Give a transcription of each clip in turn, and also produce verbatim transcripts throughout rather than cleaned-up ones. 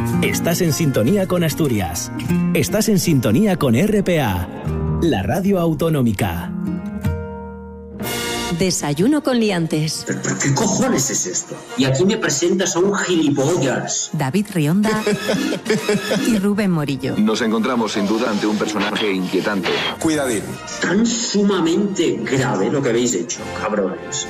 Estás en sintonía con Asturias. Estás en sintonía con R P A, la radio autonómica. Desayuno con liantes. ¿Pero, pero qué cojones es esto? Y aquí me presentas a un gilipollas. David Rionda y Rubén Morillo. Nos encontramos sin duda ante un personaje inquietante. Cuidadín. Tan sumamente grave lo que habéis hecho, cabrones.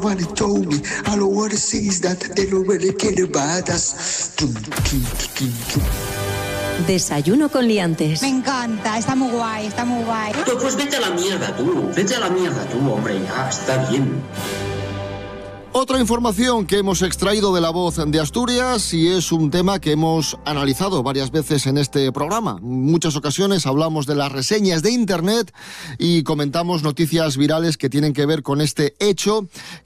Desayuno con liantes. Me encanta, está muy guay, está muy guay. Pues, pues vete a la mierda tú, vete a la mierda tú, hombre, ya, está bien. Otra información que hemos extraído de La Voz de Asturias y es un tema que hemos analizado varias veces en este programa. En muchas ocasiones hablamos de las reseñas de Internet y comentamos noticias virales que tienen que ver con este hecho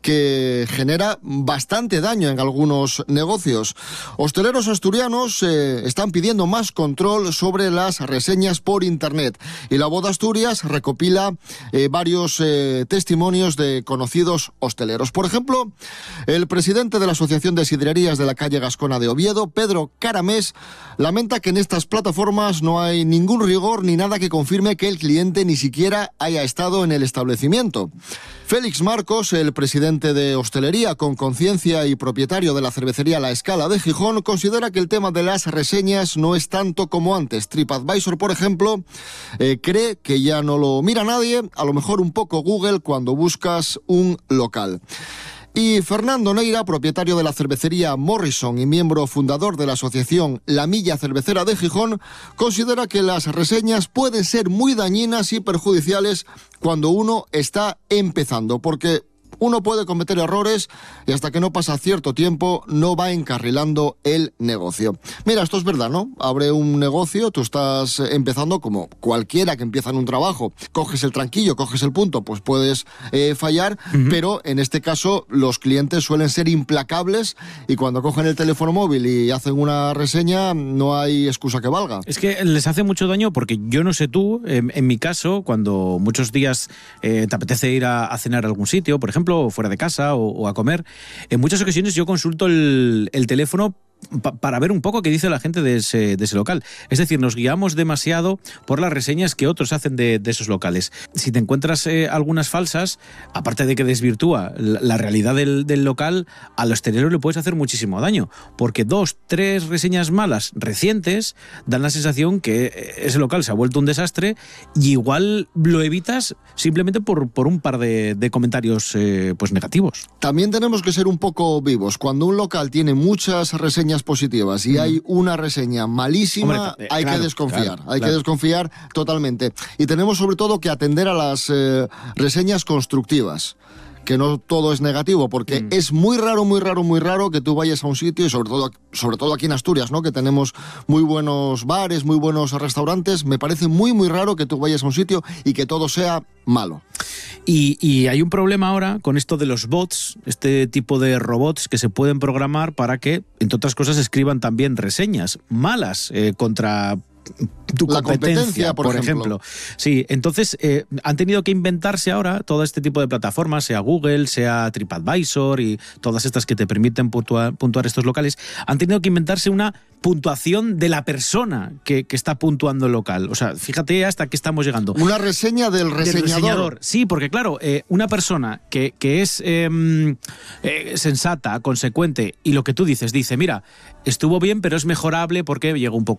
que genera bastante daño en algunos negocios. Hosteleros asturianos eh, están pidiendo más control sobre las reseñas por Internet y La Voz de Asturias recopila eh, varios eh, testimonios de conocidos hosteleros. Por ejemplo, el presidente de la Asociación de Sidrerías de la calle Gascona de Oviedo, Pedro Caramés, lamenta que en estas plataformas no hay ningún rigor ni nada que confirme que el cliente ni siquiera haya estado en el establecimiento. Félix Marcos, el presidente de Hostelería con Conciencia y propietario de la cervecería La Escala de Gijón, considera que el tema de las reseñas no es tanto como antes. TripAdvisor, por ejemplo, eh, cree que ya no lo mira nadie, a lo mejor un poco Google cuando buscas un local. Y Fernando Neira, propietario de la cervecería Morrison y miembro fundador de la asociación La Milla Cervecera de Gijón, considera que las reseñas pueden ser muy dañinas y perjudiciales cuando uno está empezando, porque uno puede cometer errores y hasta que no pasa cierto tiempo no va encarrilando el negocio. Mira, esto es verdad, ¿no? Abre un negocio, tú estás empezando como cualquiera que empieza en un trabajo. Coges el tranquillo, coges el punto, pues puedes eh, fallar, uh-huh. Pero en este caso los clientes suelen ser implacables y cuando cogen el teléfono móvil y hacen una reseña no hay excusa que valga. Es que les hace mucho daño porque yo no sé tú, en, en mi caso, cuando muchos días eh, te apetece ir a, a cenar a algún sitio, por ejemplo, o fuera de casa o, o a comer, en muchas ocasiones yo consulto el, el teléfono pa, para ver un poco qué dice la gente de ese, de ese local. Es decir, nos guiamos demasiado por las reseñas que otros hacen de, de esos locales. Si te encuentras eh, algunas falsas, aparte de que desvirtúa la, la realidad del, del local, al hostelero le puedes hacer muchísimo daño, porque dos, tres reseñas malas recientes dan la sensación que ese local se ha vuelto un desastre y igual lo evitas simplemente por, por un par de, de comentarios eh, pues negativos. También tenemos que ser un poco vivos. Cuando un local tiene muchas reseñas positivas y mm. hay una reseña malísima, Hombre, eh, hay claro, que desconfiar, claro, hay claro. que desconfiar totalmente. Y tenemos sobre todo que atender a las eh, reseñas constructivas, que no todo es negativo, porque mm. es muy raro, muy raro, muy raro que tú vayas a un sitio, y sobre todo, sobre todo aquí en Asturias, ¿no? Que tenemos muy buenos bares, muy buenos restaurantes, me parece muy, muy raro que tú vayas a un sitio y que todo sea malo. Y, y hay un problema ahora con esto de los bots, este tipo de robots que se pueden programar para que, entre otras cosas, escriban también reseñas malas eh, contra tu la competencia, competencia, por, por ejemplo. ejemplo. Sí, entonces eh, han tenido que inventarse ahora todo este tipo de plataformas, sea Google, sea TripAdvisor y todas estas que te permiten puntuar, puntuar estos locales, han tenido que inventarse una puntuación de la persona que, que está puntuando el local. O sea, fíjate hasta qué estamos llegando. Una reseña del reseñador. Del reseñador. Sí, porque claro, eh, una persona que, que es eh, eh, sensata, consecuente, y lo que tú dices, dice, mira, estuvo bien, pero es mejorable porque llegó un poco